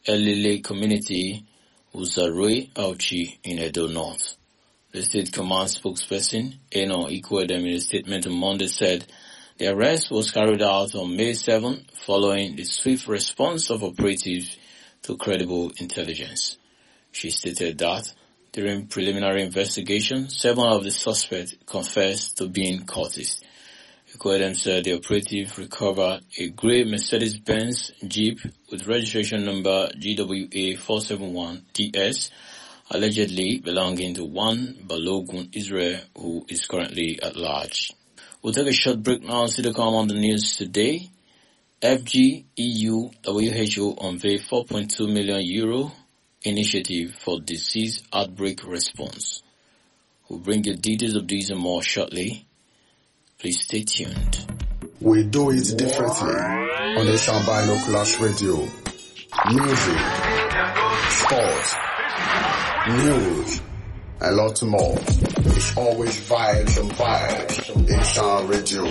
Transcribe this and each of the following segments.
Elile community, Uzarui Auchi in Edo North. The State Command spokesperson, Eno Ikwedem, in a statement on Monday said the arrest was carried out on May 7 following the swift response of operatives to credible intelligence. She stated that during preliminary investigation, 7 of the suspects confessed to being cultists. Ikwedem said the operative recovered a grey Mercedes-Benz Jeep with registration number GWA471TS, allegedly belonging to one Balogun Israel, who is currently at large. We'll take a short break now and see the come on the news today. FG, EU, WHO unveil €4.2 million initiative for disease outbreak response. We'll bring you details of these and more shortly. Please stay tuned. We do it differently on the Binoculars Radio. Music, sports, news, a lot more. It's always vibes and vibes in Sound Radio.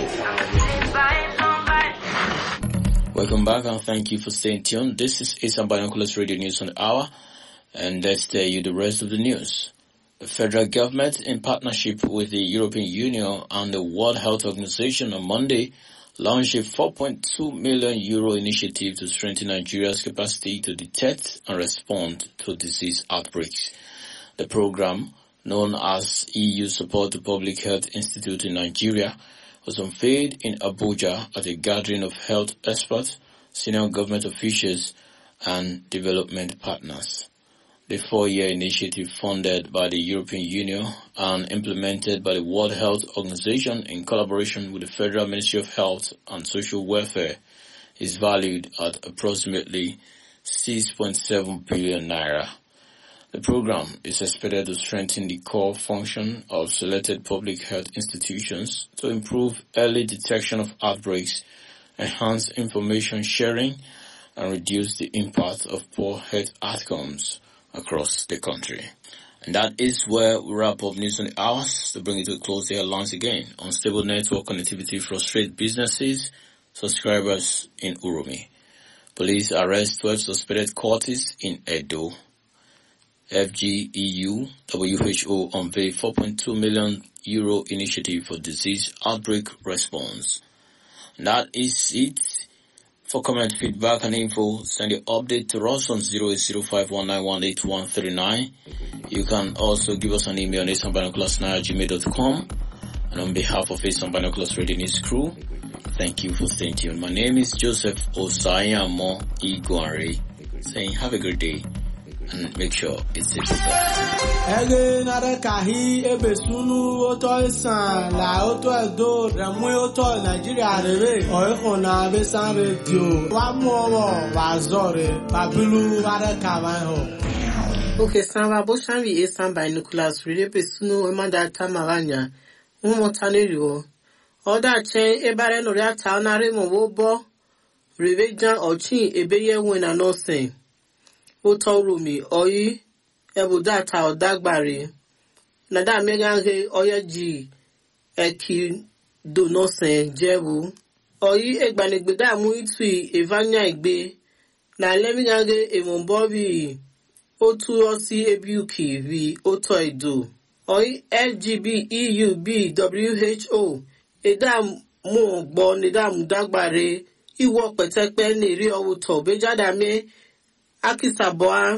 Welcome back and thank you for staying tuned. This is Asian Binoculars Radio News on the Hour, and let's tell you the rest of the news. The federal government, in partnership with the European Union and the World Health Organization on Monday, launched a €4.2 million initiative to strengthen Nigeria's capacity to detect and respond to disease outbreaks. The program, known as EU Support to Public Health Institute in Nigeria, was unveiled in Abuja at a gathering of health experts, senior government officials, and development partners. The 4-year initiative, funded by the European Union and implemented by the World Health Organization in collaboration with the Federal Ministry of Health and Social Welfare, is valued at approximately 6.7 billion naira. The program is expected to strengthen the core function of selected public health institutions to improve early detection of outbreaks, enhance information sharing, and reduce the impact of poor health outcomes across the country. And that is where we wrap up News on the Hours. To bring it to a close, the headlines again. Unstable network connectivity frustrates businesses, subscribers in Uromi. Police arrest 12 suspected cultists in Edo. FG, EU, WHO unveil €4.2 million initiative for disease outbreak response. And that is it. For comment, feedback, and info, send your update to us on 08051918139. You can also give us an email on asanbinoculars@gmail.com. And on behalf of Asan Binoculars Radio News crew, thank you for staying tuned. My name is Joseph Osayamo Iguanre, saying have a great day and make sure it's safe. Ege nare kahi ebe sunu oto isan la oto edo remu oto Nigeria rebe oiko na besan radio wa mu owo wa zore babilu nare kawan ho. Okay, sanwa bo shanvi Asan Binoculars Radio besunu emanda tamawanya umotanirio oda chen ebare no ria ta nare mo wo bo rebe jan ochi ebeye wena no sen Utorumi oyi ebudata odagbari nada megange oyeji eki donose jebu oyi egbanigbeda mu itu evanya igbe na lemigange emombobi otu osi ebuki vi oto edo oyi FGB EU WHO edam mu gbo nedam dagbare iwo petepe neri owuto bejadame Akisaboa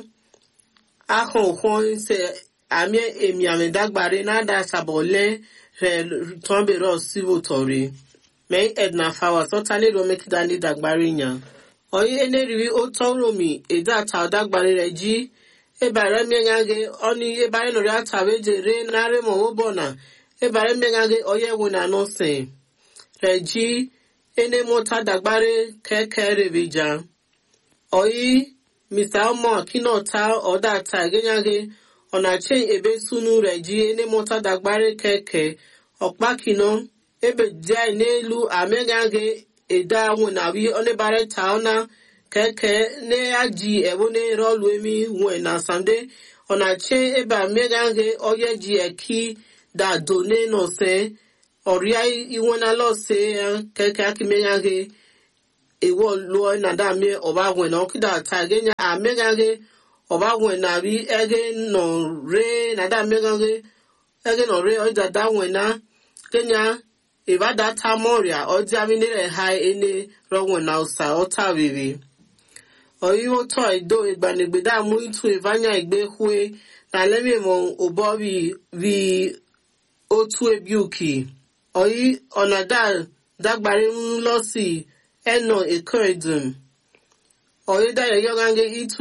ahon se ami emi amedagbare na da sabole tombero sivotori me edna fawa so tani do make dani dagbare nya oyi eneriwi otoromi eda ta dagbare reji ebare miengage oni ebare no ria taweje re na re mo bona ebare miengage oye wona no se reji ene mota dagbare kekere bija oyi Mr. Omo Kinota Oda Tagenyage on a chain ebe sunu reji ene mota dagbare keke okpakino ebe jai nelu amegage eda wunawi onebare taona keke ne aji ebone rolu emi wena sande on a chain ebe amegage oyeji eki da done no se oria iwona lo se keke akimegage ewo lo na da mi oba wen na okida ta genya amegage oba wen na bi ege no re na da megage ege no re o da wen na kenya eba da ta moria o di ami ne ha ene ro wen na usa o ta bibi oyiwo to ido igbanegbe da mu itu evanya igbe hwe na lemi mo obobi vi otu ebiuki oyi onada dagbare nlo si eno ekoredun oyi da yo gange itu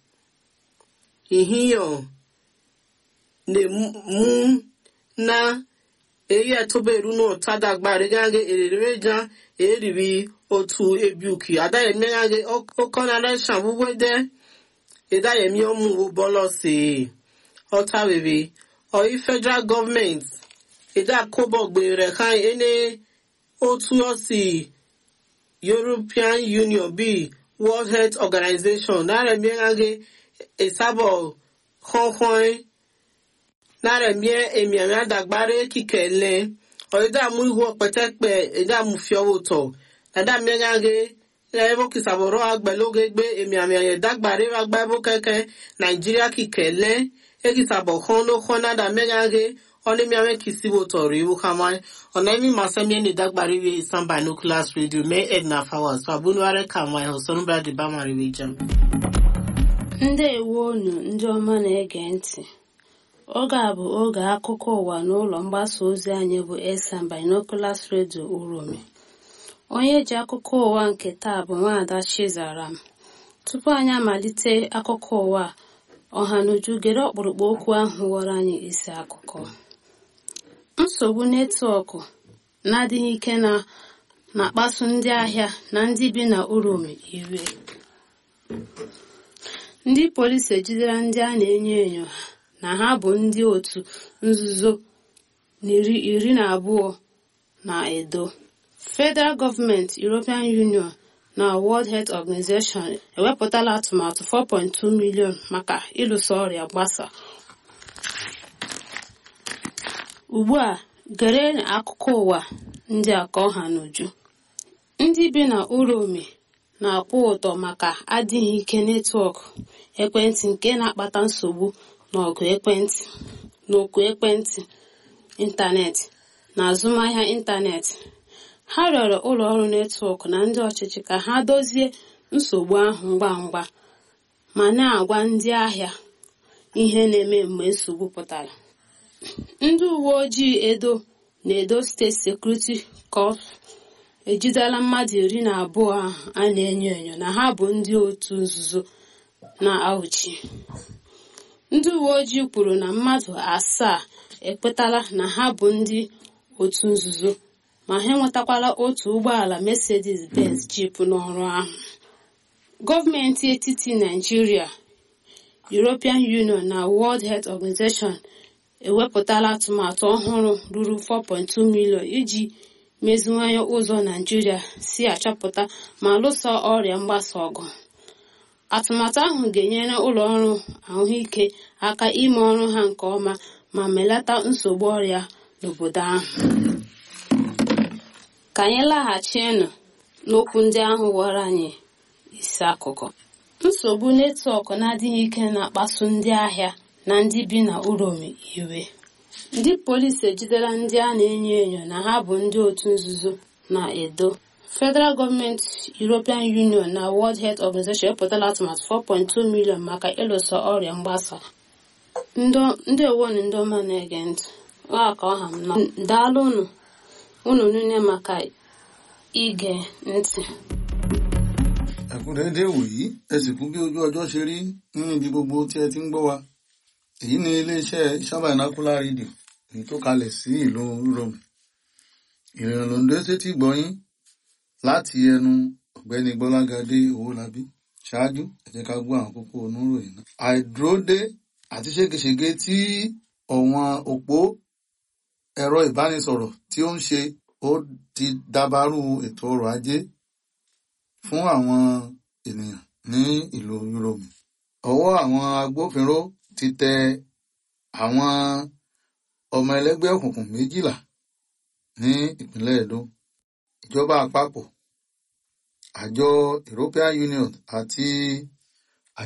ihiyo ne mu na eyi etoberu no tadagbare gange erereja eribi otu ebiuki adayemi gange okona na shabugwede edayemi omu bolosi ota bebe oyi federal government eda kobogbe rekan ene otu osi European Union bi World Health Organization na remi gange esabo khonkhon na remi emiami adagbare kikele oyida mu ihu petekpe eda mu fiowoto ada megage levo kisaboro agbeloge gbe emiami adagbare agbabo keke Nigeria kikele ekisabo khono khona da megage oni miame kisiwoto riwo kama ona emi masemi ni dagbare we Samba Nuclear Radio me edna fawa so abunware kama hoson bradi bamari wijam ndewo unu ndị ọma na-ege ntị oge a bụ oge akụkọ ụwa n'ụlọ mgbasa ozi anyị bụ Samba Nuclear Radio Uromi. Onye ji akụkọ ụwa nke taa bụ Nwaada Chizaram. Tupu anyị amalite akụkọ ụwa, ọhanuju gere ọkpụrụkpụ okwu ahụ ghọrọ anyị isi akụkọ. Nsogbu netwọk na-adịghị ike na-akpasu ndị ahịa na ndị bi na Uromi iwe. Ndị polisi ejidere ndị a na-enyo enyo na ha bụ ndị otu nzuzo 12 na Edo. Federal Government, European Union na World Health Organization ewepụtala atụmatụ 4.2 million maka ịlụso ọrịa gbasa. Ugbu a, gere akụkọ ụwa ndị a ka ọha n'uju. Ndị bi na Uromi na-akwụ ụtọ maka adịghị ike netwọk ekwentị nke na-akpata nsogbu n'oku ekwentị ịntanetị na azụmahịa ịntanetị. Ha rịọrọ ụlọ ọrụ netwọk na ndị ọchịchị ka ha dozie nsogbu ahụ ngwa ngwa ma na-agwa ndị ahịa ihe na-eme mgbe nsogbu pụtara. Ndị uwe ojii Edo na Edo State Security Corps ejidela mmadụ 12 ahụ a na-enyo enyo na ha bụ ndị otu nzuzo na Auchi. Ndị uwe ojii kwuru na mmadụ 7 ekwetala na ha bụ ndị otu nzuzo ma ha enwetakwala otu ụgbọala Mercedes-Benz Jeep n'ọrụ ahụ. Gọọmenti etiti Nigeria, European Union na World Health Organization ewepụtala atụmatụ ọhụrụ ruru 4.2 million iji meziwanye ụzọ Nigeria si achọpụta ma lụso ọrịa mgbasa ọgụ. Atụmatụ ahụ ga-enyere ụlọ ọrụ ahụike aka ime ọrụ ha nke ọma ma melata nsogbu ọrịa n'obodo ahụ. Ka anyị laghachienụ n'okwu ndị ahụ ghọrọ anyị isi akụkọ. Nsogbu netwọk na-adịghị ike na-akpasu ndị ahịa na ndị bi na Uromi iwe. Ndị polisi ejidela ndị a na-enyo enyo na ha bụ ndị otu nzuzo na Edo. Federal Government, European Union na World Health Organization epụtala atụmatụ 4.2 million maka ịlụso ọrịa mgbasa. Ndị ewonu ndị ọma na-ege ntị. Ka ọha m na daalụ unu niile maka ige ntị. Ẹ̀kúnrẹ́dẹ́ wòyí ẹ sì kú bí ojú ọjọ́ ṣe rí nínú ibi gbogbo tí ẹ ti ń gbọ́ wa. Èyí ni iléeṣẹ́ Samba Nuclear Radio èyí tó kalẹ̀ sí ìlú Uromi. Ìrìnà ló ń dé sétí gbọ́yìn láti ẹnu ọ̀gbẹ́ni Gbọ́lágadé Owólabí. Ṣáájú ẹ jẹ́ ká gbọ́ àwọn kókó oníròyìn náà. Àìdúródé àti ségesège tí ọ̀wọ́n òpó ẹ̀rọ ìbánisọ̀rọ̀ tí ó ń ṣe ó ti dàbàrú ètò ọrọ̀ ajé fún àwọn ènìyàn ní ìlú Uromi. Ọwọ́ àwọn agbófinró ti tẹ àwọn ọmọ ẹlẹ́gbẹ́ òkùnkùn 12 ní ìpínlẹ̀ Edo. Ìjọba àpapọ̀ àjọ European Union àti